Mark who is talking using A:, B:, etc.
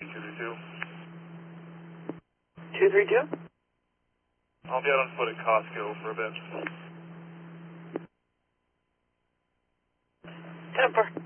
A: 232.
B: 232?
A: I'll be out on foot at Costco for a bit.
B: 10-4.